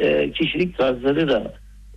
kişilik tarzları da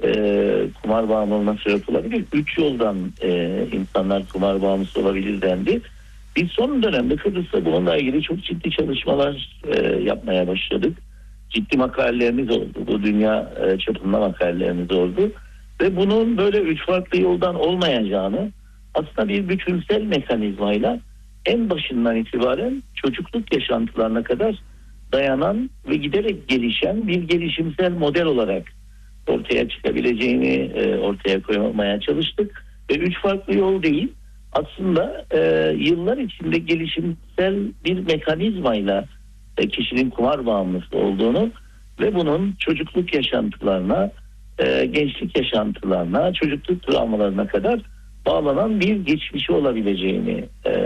kumar bağımlılığına sebep olabilir. 3 yoldan insanlar kumar bağımlısı olabilir dendi. Biz son dönemde Kıbrıs'ta bununla ilgili çok ciddi çalışmalar yapmaya başladık. Ciddi makalelerimiz oldu. Bu dünya çapında makalelerimiz oldu. Ve bunun böyle 3 farklı yoldan olmayacağını, aslında bir bütünsel mekanizmayla en başından itibaren çocukluk yaşantılarına kadar dayanan ve giderek gelişen bir gelişimsel model olarak ortaya çıkabileceğini ortaya koymaya çalıştık. Ve 3 farklı yol değil, aslında yıllar içinde gelişimsel bir mekanizmayla kişinin kumar bağımlısı olduğunu ve bunun çocukluk yaşantılarına, gençlik yaşantılarına, çocukluk travmalarına kadar bağlanan bir geçmişi olabileceğini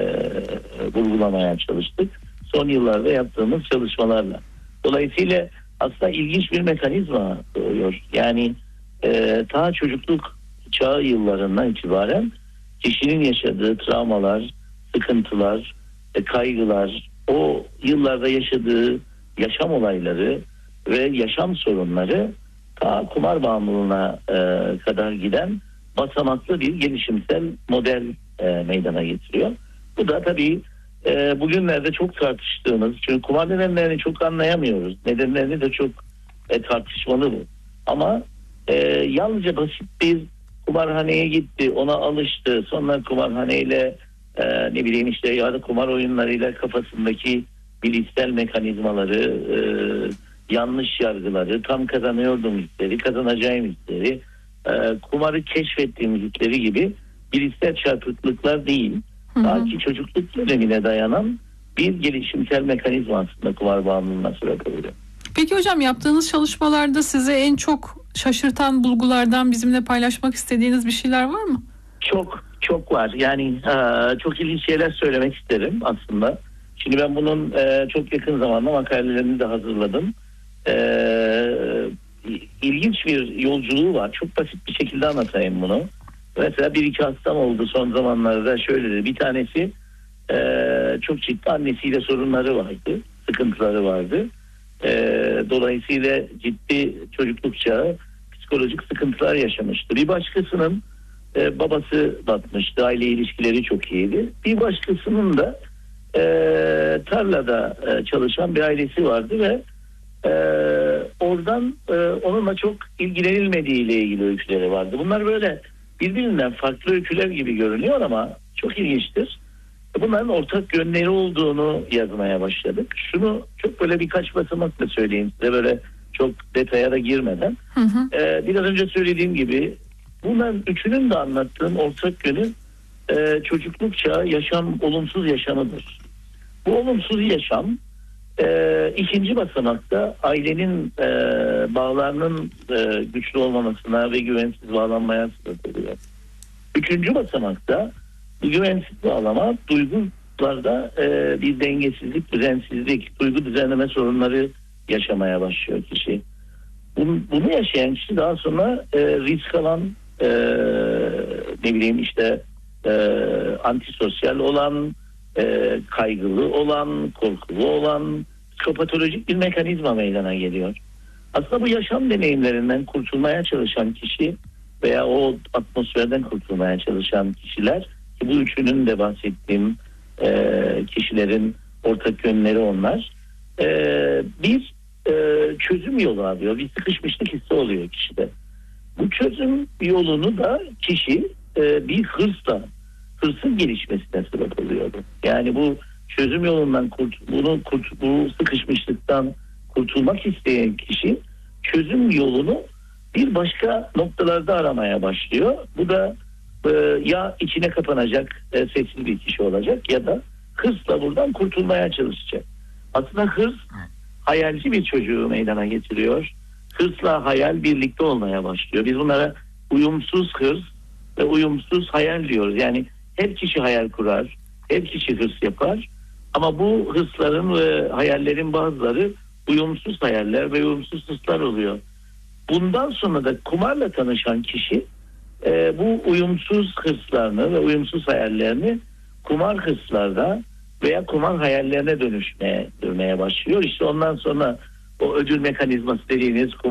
vurgulamaya çalıştık. Son yıllarda yaptığımız çalışmalarla. Dolayısıyla aslında ilginç bir mekanizma doğuyor. Yani ta çocukluk çağı yıllarından itibaren kişinin yaşadığı travmalar, sıkıntılar, kaygılar, o yıllarda yaşadığı yaşam olayları ve yaşam sorunları ta kumar bağımlılığına kadar giden basamaklı bir gelişimsel model meydana getiriyor. Bu da tabii bugünlerde çok tartıştığımız, çünkü kumar nedenlerini çok anlayamıyoruz. Nedenlerini de çok tartışmalı bu. Ama yalnızca basit bir kumarhaneye gitti, ona alıştı, sonra kumarhaneyle ne bileyim işte ya da kumar oyunlarıyla kafasındaki bilişsel mekanizmaları, yanlış yargıları, tam kazanıyordum hisleri, kazanacağım hisleri, kumarı keşfettiğim hisleri gibi bilişsel çarpıklıklar değil. Belki çocukluk dönemine dayanan bir gelişimsel mekanizma aslında kumar bağımlılığına sebep oluyor. Peki hocam, yaptığınız çalışmalarda size en çok şaşırtan bulgulardan bizimle paylaşmak istediğiniz bir şeyler var mı? Çok var. Yani çok ilginç şeyler söylemek isterim aslında. Şimdi ben bunun çok yakın zamanda makalelerini de hazırladım. İlginç bir yolculuğu var. Çok basit bir şekilde anlatayım bunu. Mesela bir iki hastam oldu son zamanlarda, şöyle de bir tanesi çok ciddi annesiyle sorunları vardı, sıkıntıları vardı. Dolayısıyla ciddi çocukluk çağı psikolojik sıkıntılar yaşamıştı. Bir başkasının babası batmıştı, aile ilişkileri çok iyiydi. Bir başkasının da tarlada çalışan bir ailesi vardı ve oradan onunla çok ilgilenilmediği ile ilgili öyküleri vardı. Bunlar böyle birbirinden farklı öyküler gibi görünüyor ama çok ilginçtir. Bunların ortak yönleri olduğunu yazmaya başladık. Şunu çok böyle birkaç basamakla söyleyeyim size, böyle çok detaya da girmeden. Biraz önce söylediğim gibi bunların üçünün de anlattığım ortak yönü çocukluk çağı olumsuz yaşamıdır. Bu olumsuz yaşam ikinci basamakta ailenin bağlarının güçlü olmamasına ve güvensiz bağlanmaya sebep oluyor. Üçüncü basamakta bu güvensiz bağlama duygularda bir dengesizlik, düzensizlik, duygu düzenleme sorunları yaşamaya başlıyor kişi. Bunu yaşayan kişi daha sonra risk alan, ne bileyim işte antisosyal olan, kaygılı olan, korkulu olan, psikopatolojik bir mekanizma meydana geliyor. Aslında bu yaşam deneyimlerinden kurtulmaya çalışan kişi veya o atmosferden kurtulmaya çalışan kişiler, ki bu üçünün de bahsettiğim kişilerin ortak yönleri onlar, bir çözüm yolu arıyor, bir sıkışmışlık hissi oluyor kişide. Bu çözüm yolunu da kişi bir hırsın gelişmesine sebep oluyordu. Yani bu çözüm yolundan bu sıkışmışlıktan kurtulmak isteyen kişi çözüm yolunu bir başka noktalarda aramaya başlıyor. Bu da ya içine kapanacak sessiz bir kişi olacak ya da hırsla buradan kurtulmaya çalışacak. Aslında hırs hayalci bir çocuğu meydana getiriyor. Hırsla hayal birlikte olmaya başlıyor. Biz bunlara uyumsuz hırs ve uyumsuz hayal diyoruz. Yani her kişi hayal kurar, her kişi hırs yapar. Ama bu hırsların ve hayallerin bazıları uyumsuz hayaller ve uyumsuz hırslar oluyor. Bundan sonra da kumarla tanışan kişi bu uyumsuz hırslarını ve uyumsuz hayallerini kumar hırslarda veya kumar hayallerine dönüşmeye başlıyor. İşte ondan sonra o ödül mekanizması dediğiniz